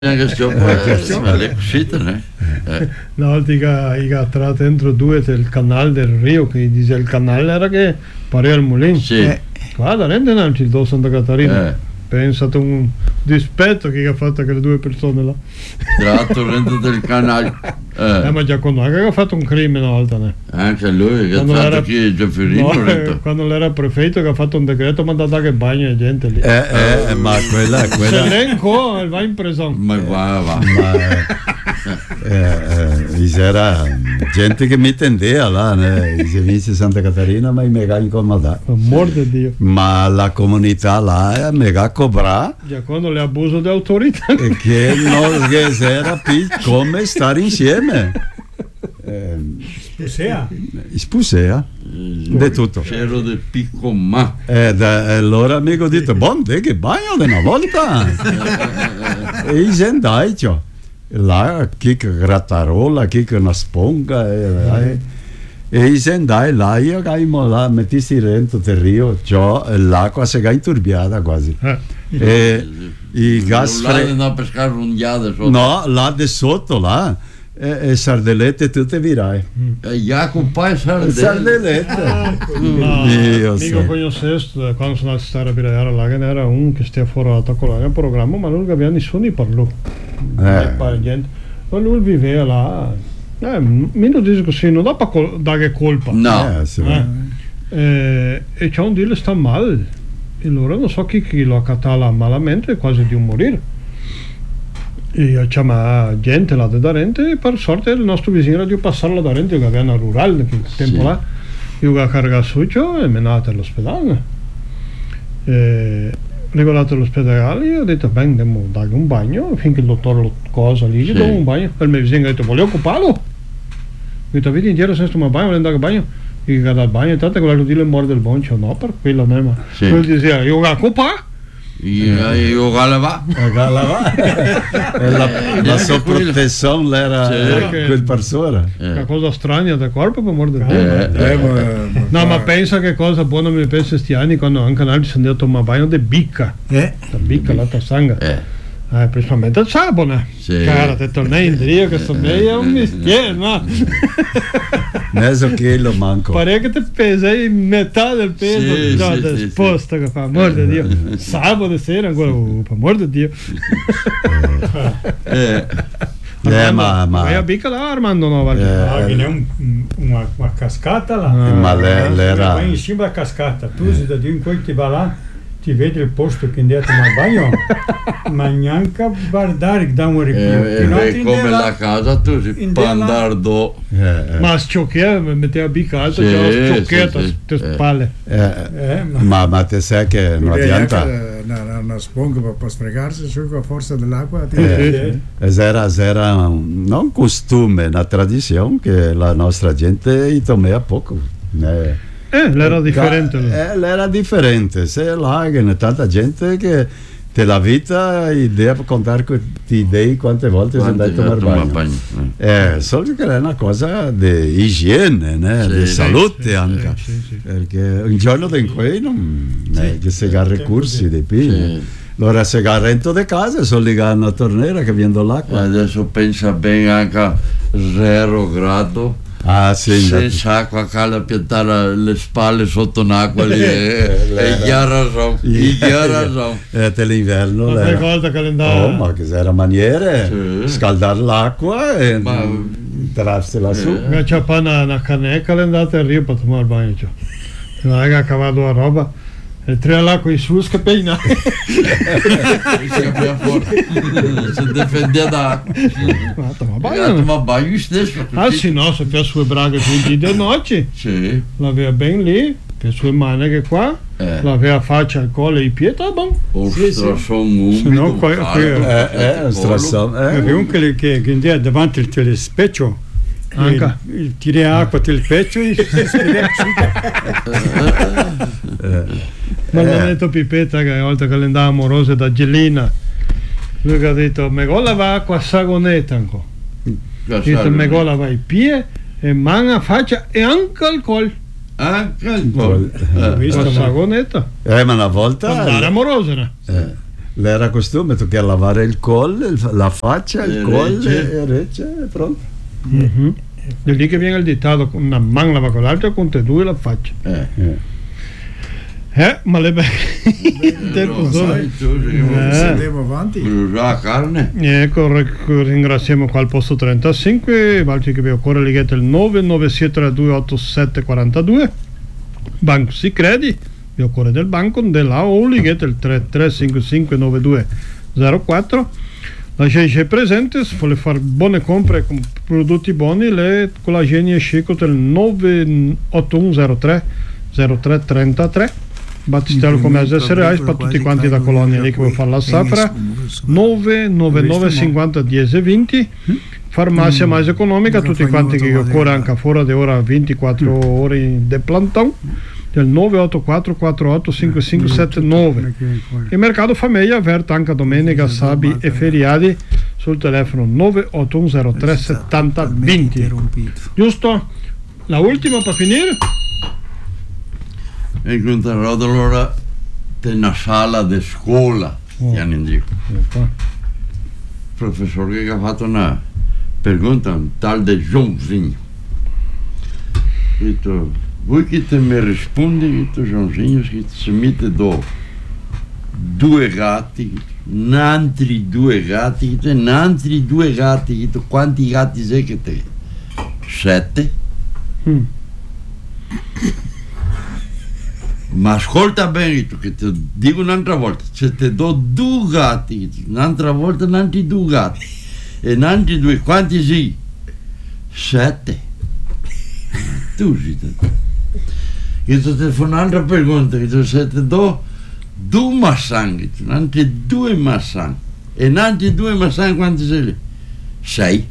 Le uscite, né? Una volta che tra dentro due del canale del Rio, che dice il canale era che pareva il mulino. Sì. Guarda, rende non ci do Santa Catarina. Pensato un dispetto che ha fatto quelle due persone là. Tra l'altro rende del canale. Ma già quando ha fatto un crimine una volta, né? Anche lui, che ha fatto chi Giafferino. No, quando era prefetto che ha fatto un decreto mandato che bagna la gente lì. Ma quella Selenco va in prigione. Ma va. C'era gente che mi tendeva là, né? I servizi Santa Catarina, ma mega incomodato. Amor di Dio. Ma la comunità là è mega cobra. Già quando le abuso di autorità. E che non era più come stare insieme. Spusea di tutto. C'ero del picco ma. Allora amico ho detto, che bagno di una volta. E i sendai, là chi grattarola, chi una sponga e i sendai là io caimo là mettissi dentro del rio, l'acqua si è inturbiata quasi. E i gas no, pescare rundiate sotto. No, là di sotto là e sardellette tutte virai. Jacopo e sardellette. Io conoscevo quando sono stato a Biraiara là che era un che stia fuori a toccare il programma, ma non aveva nessuno di parlò. Gente. Ma lui viveva là. Mi non dico così, non dà per dare colpa. No. E c'è un dire sta male. E allora non so chi lo accattava malamente, quasi di un morire. E chiama gente là da Rente e per sorte il nostro vicino era di passare là da Rente che aveva una rurale che tempo là io ho caricato succio e me ne andate all'ospedale regolato all'ospedale e ho detto bene devo dare un bagno finché il dottore lo cosa lì gli do un bagno e il mio vicino ha detto volevo occuparlo ho detto vedi intero senza un bagno volevo andare al bagno e che dal bagno tanto che quello di le morde il boncio no per quello ma quello diceva io ho occupato io galava la sua protezione era quel persona una cosa strana del corpo per mordere no ma pensa che cosa buona mi pensa sti anni quando anche altri sono andato a tomare bagno di bicca la bicca la tassanga principalmente il sabone cara te tornai in Dio che sono meglio un mestiere no mezzo chilo manco pare che ti pesa in metà del peso sposta che fa amor di Dio sabato sera ancora per amor di Dio ma a bicca là Armando no che è una cascata là ma lei era in cima alla cascata tu se da in quel ti va là ti vedi il posto che andate al bagno ma neanche a guardare da un ripio come la casa tu si può andare do ma sciocchia metteva bicca alta sciocchietta te spalle ma te sai che non adianta una sponga per sfregarsi su con la forza dell'acqua era non costume una tradizione che la nostra gente tomava poco l'era differente. L'era differente, se là che c'è tanta gente che te la vita idea per contare queste idee quante volte sei andato a tomare bagno. Solo che è una cosa di igiene, di salute anche. Perché un giorno in cui non è che si ha recursi di più. Allora se ha rento di casa sono legati a una tornera che viene l'acqua. Adesso pensa bene anche a 0 grado. Se acqua calda piantare le spalle sotto un'acqua lì e già ragione te l'inverno ma che era maniere scaldare l'acqua e tirarsela su c'è una caneca è andata al Rio per tomare il bagno non è che ha cavato la roba e tre l'acqua in su scappina si difendeva da ma bagno stesso sì no se per sue braghe tutti di notte l'aveva ben lì per sue maniche qua l'aveva faccia al collo e i piedi strassone umido comunque che andava davanti al telespecchio tira acqua del peccio e ma l'ha detto Pipetta che una volta che andava amorosa da Gelina lui ha detto me gola va acqua sagonetta ancora detto me gola va i piedi e mano faccia e anche al collo anche al collo sagonetta ma una volta andare amorosa Era costume, tu che lavare il collo, la faccia, il collo e recce e pronto. È lì che viene il dettato, una mano lava con l'altra, con te due la faccia. Ma le andiamo avanti. La carne. Ecco, ringraziamo qua al posto 35, Valci che vi occorre ligate il 997328742, Banco Sicredi, vi occorre del banco, della o ligate il 33559204. La gente presente, se vuole fare buone compre con prodotti buoni, le con la genia Scico del 98103 0333. Battistello Commercio SRA per tutti quanti da Colonia lì che vuoi fare la safra, 999 50 10 20. Farmacia mais economica, tutti quanti che occorre anche fuori di ora 24 ore de plantão, del 984 48 5579. Il mercato famiglia aperto anche domenica, sabato e feriati sul telefono 98103 70 20. Giusto? La ultima per finire? Incontrerò allora nella sala di scuola, il professore che ha fatto una pergunta, un tal di Joãozinho. Ho detto, voi che te mi rispondi, ho detto Joãozinho, che se mi te do 2 gatti, altri 2 gatti, altri 2 gatti, quanti gatti sei che te? 7. Ma ascolta bene, che ti dico un'altra volta, se ti do 2 gatti, un'altra volta altri 2 gatti, e altri 2, quanti sei? 7. Tu sei. Io ti faccio un'altra pergunta, se ti do 2 massanghi, altri 2 massanghi, e altri 2 massanghi quanti sei? 6.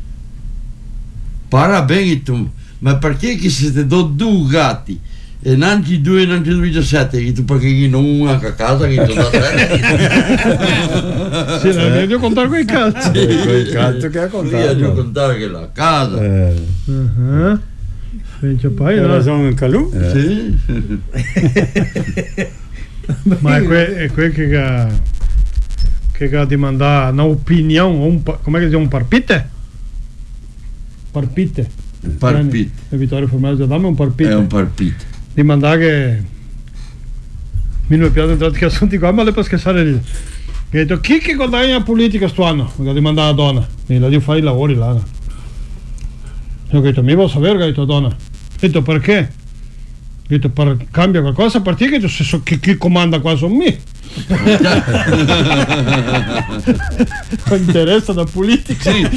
Parabeni tu, ma perché che se ti do 2 gatti, e altri 2 17, che tu perché non una a casa che tu da 3. Sì, la devo contare quei cazzo. Quei cazzo che ha contato. Devo contare che la casa. Poi la zona in Calù? Sì. Ma è quel che ha mandato un'opinione, come si dice, un parpite? Parpite. Parpite. Vittorio Formaggio, dammi un parpite. È un parpite. Di mandare che mi non è piaciuto entrare che assunti qua, ma le puoi scherzare lì. Mi ha detto, chi che guadagna la politica sto anno? Mi ha detto, mandare la donna. E la devo fare i lavori là. E ho detto, mi vuoi sapere? Ho detto, donna. Ho detto, perché? Ho detto, per cambia qualcosa a partire che chi comanda qua sono me. Non interessa da politica. Sì.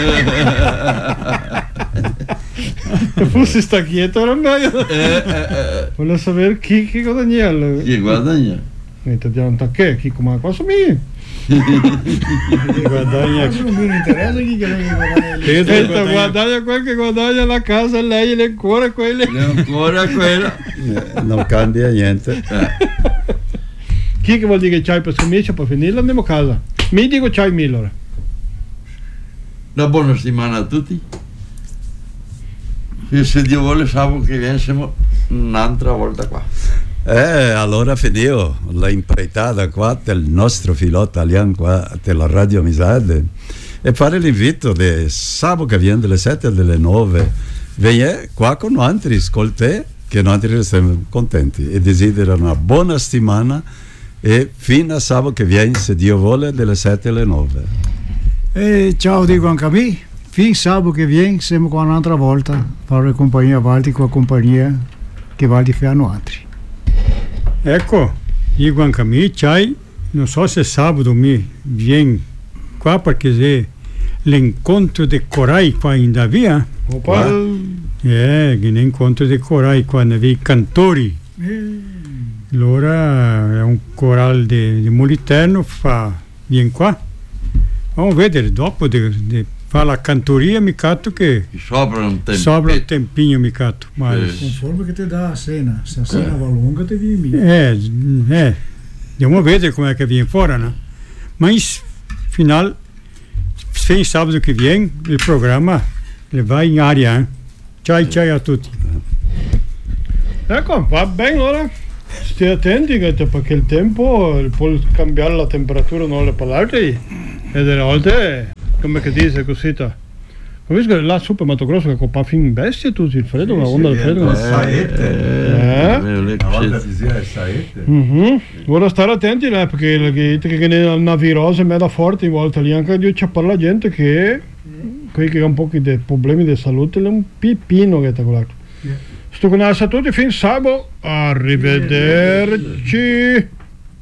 Se fossi sta quieto era meglio. Voglio sapere chi guadagna. Chi guadagna? Chi comanda qua sono me. Guadagna. Non mi interessa chi guadagna. Guadagna quel che guadagna la casa, lei le ancora quelle. Ancora quella. Non cambia niente. Chi che vuol dire che c'hai per comincia per finire andiamo a casa. Mi dico c'hai 1000 ore. Una buona settimana a tutti. E se Dio vuole sabato che viene siamo un'altra volta qua. Allora finito la impretata qua del nostro filo italiano qua della Radio Amizade e fare l'invito di sabato che viene dalle 7 alle 9 vieni qua con noi ascolti che noi siamo contenti e desidero una buona settimana e fino a sabato che viene se Dio vuole dalle 7 alle 9 e ciao dico anche a me fin sabato che viene siamo qua un'altra volta fare compagnia avanti con la compagnia che va di fanno altri. Ecco, dico anche a me, c'hai, non so se sabato mi viene qua perché c'è l'incontro di corai qua in Davia. Che l'incontro di corai qua nei cantori. Allora è un corale di Moliterno, viene qua. Vamos vedere dopo di fare la cantoria, mi catto che sopra un tempinho mi catto. Conforme che ti dà a cena, se a cena va lunga ti vieni. Andiamo a vedere com'è che viene fuori, no? Ma in final, fin sabato che viene, il programma le va in aria. Ciao a tutti. Ecco, va bene ora. stai attenti perché il tempo può cambiare la temperatura non le palate e delle volte come che dice così capisco là super Mato Grosso che coppa fin bestie tu il freddo una onda del freddo una volta si sia saette. Ora stare attenti là perché che nella virose è da forte in volta lì anche io c'è per la gente che qui che ha un po' di problemi di salute è un pipino che è quello sto con a tutti fin sabato arrivederci.